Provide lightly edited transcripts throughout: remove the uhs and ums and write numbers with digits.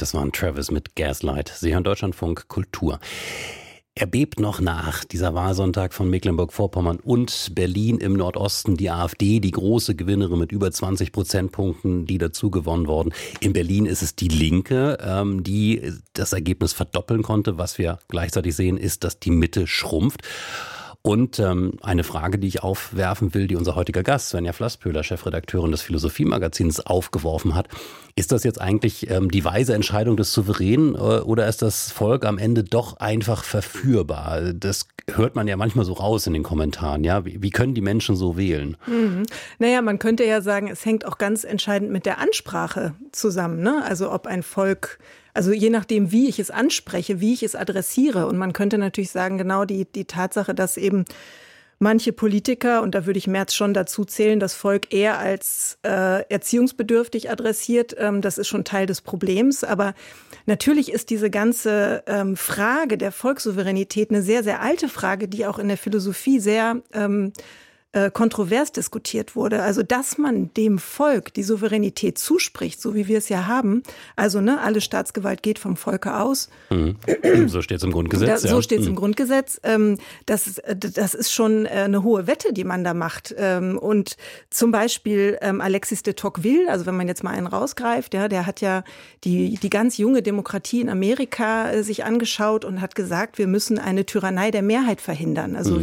Das war ein Travis mit Gaslight. Sie hören Deutschlandfunk Kultur. Er bebt noch nach, dieser Wahlsonntag von Mecklenburg-Vorpommern und Berlin im Nordosten. Die AfD, die große Gewinnerin mit über 20 Prozentpunkten, die dazu gewonnen worden. In Berlin ist es die Linke, die das Ergebnis verdoppeln konnte. Was wir gleichzeitig sehen, ist, dass die Mitte schrumpft. Und eine Frage, die ich aufwerfen will, die unser heutiger Gast, Svenja Flasspöhler, Chefredakteurin des Philosophie-Magazins, aufgeworfen hat. Ist das jetzt eigentlich die weise Entscheidung des Souveränen oder ist das Volk am Ende doch einfach verführbar? Das hört man ja manchmal so raus in den Kommentaren. Ja, wie können die Menschen so wählen? Naja, man könnte ja sagen, es hängt auch ganz entscheidend mit der Ansprache zusammen, ne? Also ob ein Volk... Also je nachdem, wie ich es anspreche, wie ich es adressiere. Und man könnte natürlich sagen, genau die Tatsache, dass eben manche Politiker, und da würde ich Merz schon dazu zählen, das Volk eher als erziehungsbedürftig adressiert, das ist schon Teil des Problems. Aber natürlich ist diese ganze Frage der Volkssouveränität eine sehr, sehr alte Frage, die auch in der Philosophie sehr kontrovers diskutiert wurde. Also, dass man dem Volk die Souveränität zuspricht, so wie wir es ja haben. Also, alle Staatsgewalt geht vom Volke aus. So steht es im Grundgesetz. So steht es im Grundgesetz. Das ist schon eine hohe Wette, die man da macht. Und zum Beispiel Alexis de Tocqueville, also wenn man jetzt mal einen rausgreift, ja, der hat ja die ganz junge Demokratie in Amerika sich angeschaut und hat gesagt, wir müssen eine Tyrannei der Mehrheit verhindern. Also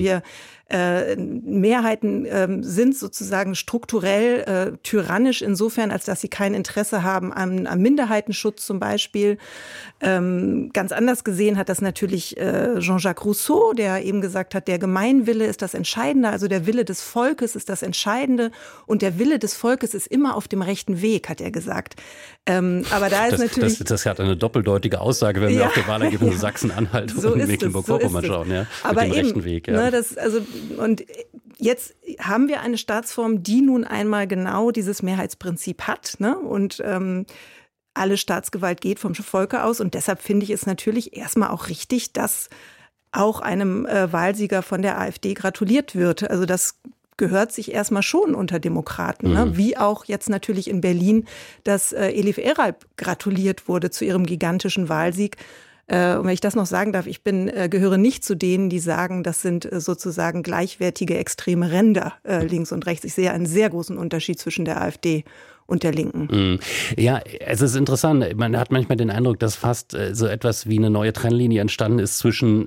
Mehrheiten sind sozusagen strukturell tyrannisch insofern, als dass sie kein Interesse haben am Minderheitenschutz zum Beispiel. Ganz anders gesehen hat das natürlich Jean-Jacques Rousseau, der eben gesagt hat, der Gemeinwille ist das Entscheidende, also der Wille des Volkes ist das Entscheidende und der Wille des Volkes ist immer auf dem rechten Weg, hat er gesagt. Aber da ist natürlich... Das hat eine doppeldeutige Aussage, wenn wir auf die Wahlergebnisse Sachsen-Anhalt und Mecklenburg-Vorpommern schauen. Ja, aber mit dem rechten Weg. Ja. Und jetzt haben wir eine Staatsform, die nun einmal genau dieses Mehrheitsprinzip hat, ne? Und alle Staatsgewalt geht vom Volke aus. Und deshalb finde ich es natürlich erstmal auch richtig, dass auch einem Wahlsieger von der AfD gratuliert wird. Also das gehört sich erstmal schon unter Demokraten, ne? Wie auch jetzt natürlich in Berlin, dass Elif Eralp gratuliert wurde zu ihrem gigantischen Wahlsieg. Und wenn ich das noch sagen darf, ich gehöre nicht zu denen, die sagen, das sind sozusagen gleichwertige extreme Ränder links und rechts. Ich sehe einen sehr großen Unterschied zwischen der AfD und der Linken. Ja, es ist interessant. Man hat manchmal den Eindruck, dass fast so etwas wie eine neue Trennlinie entstanden ist zwischen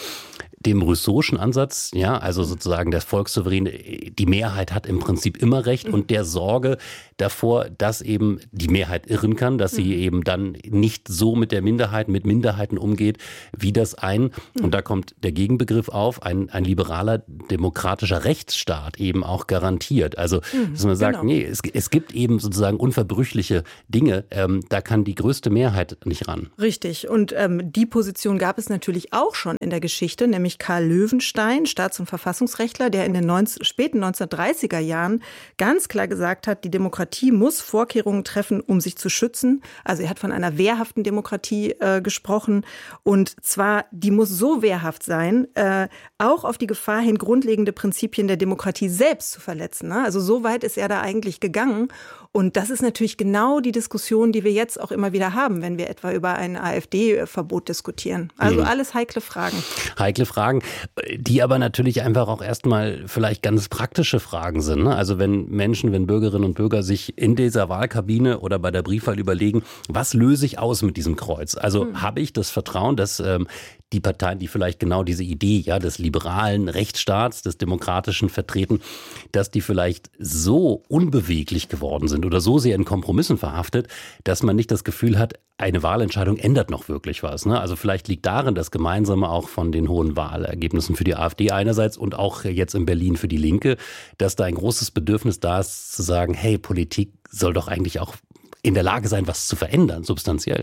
dem Rousseau'schen Ansatz, ja, also sozusagen der Volkssouverän, die Mehrheit hat im Prinzip immer Recht und der Sorge davor, dass eben die Mehrheit irren kann, dass sie eben dann nicht so mit der Minderheit, mit Minderheiten umgeht, wie das und da kommt der Gegenbegriff auf, ein liberaler, demokratischer Rechtsstaat eben auch garantiert. Also, dass man sagt, nee, es gibt eben sozusagen unverbrüchliche Dinge, da kann die größte Mehrheit nicht ran. Richtig. Und die Position gab es natürlich auch schon in der Geschichte, nämlich Karl Löwenstein, Staats- und Verfassungsrechtler, der in den späten 1930er Jahren ganz klar gesagt hat, die Demokratie muss Vorkehrungen treffen, um sich zu schützen. Also er hat von einer wehrhaften Demokratie gesprochen. Und zwar, die muss so wehrhaft sein, auch auf die Gefahr hin, grundlegende Prinzipien der Demokratie selbst zu verletzen. Ne? Also so weit ist er da eigentlich gegangen. Und das ist natürlich genau die Diskussion, die wir jetzt auch immer wieder haben, wenn wir etwa über ein AfD-Verbot diskutieren. Also alles heikle Fragen. Heikle Fragen, die aber natürlich einfach auch erstmal vielleicht ganz praktische Fragen sind. Ne? Also wenn Bürgerinnen und Bürger sich in dieser Wahlkabine oder bei der Briefwahl überlegen, was löse ich aus mit diesem Kreuz? Also habe ich das Vertrauen, dass die Parteien, die vielleicht genau diese Idee des liberalen Rechtsstaats, des Demokratischen vertreten, dass die vielleicht so unbeweglich geworden sind oder so sehr in Kompromissen verhaftet, dass man nicht das Gefühl hat, eine Wahlentscheidung ändert noch wirklich was. Ne? Also vielleicht liegt darin das Gemeinsame auch von den hohen Wahlergebnissen für die AfD einerseits und auch jetzt in Berlin für die Linke, dass da ein großes Bedürfnis da ist, zu sagen, hey, Politik soll doch eigentlich auch in der Lage sein, was zu verändern, substanziell.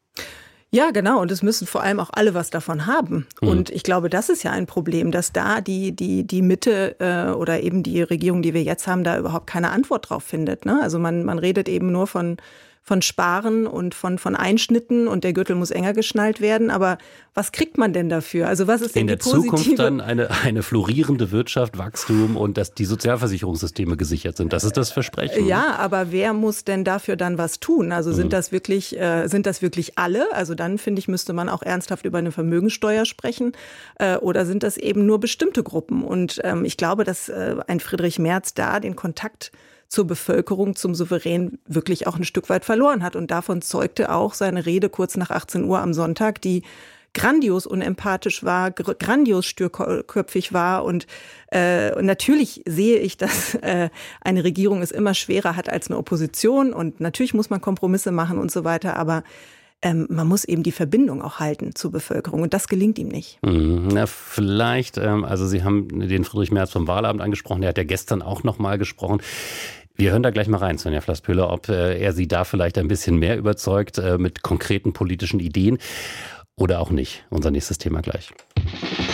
Ja, genau. Und es müssen vor allem auch alle was davon haben. Und ich glaube, das ist ja ein Problem, dass da die Mitte oder eben die Regierung, die wir jetzt haben, da überhaupt keine Antwort drauf findet. Ne? Also man redet eben nur von Sparen und von Einschnitten und der Gürtel muss enger geschnallt werden. Aber was kriegt man denn dafür? Also was ist denn in die der Zukunft positive... dann eine florierende Wirtschaft, Wachstum und dass die Sozialversicherungssysteme gesichert sind. Das ist das Versprechen. Ja, aber wer muss denn dafür dann was tun? Also sind das wirklich alle? Also dann, finde ich, müsste man auch ernsthaft über eine Vermögensteuer sprechen. Oder sind das eben nur bestimmte Gruppen? Und ich glaube, dass ein Friedrich Merz da den Kontakt zur Bevölkerung, zum Souverän wirklich auch ein Stück weit verloren hat. Und davon zeugte auch seine Rede kurz nach 18 Uhr am Sonntag, die grandios unempathisch war, grandios störköpfig war. Und natürlich sehe ich, dass eine Regierung es immer schwerer hat als eine Opposition. Und natürlich muss man Kompromisse machen und so weiter. Aber man muss eben die Verbindung auch halten zur Bevölkerung. Und das gelingt ihm nicht. Na, vielleicht, also Sie haben den Friedrich Merz vom Wahlabend angesprochen. Der hat ja gestern auch noch mal gesprochen. Wir hören da gleich mal rein, Sonja Flass-Pöhler, ob er Sie da vielleicht ein bisschen mehr überzeugt mit konkreten politischen Ideen oder auch nicht. Unser nächstes Thema gleich.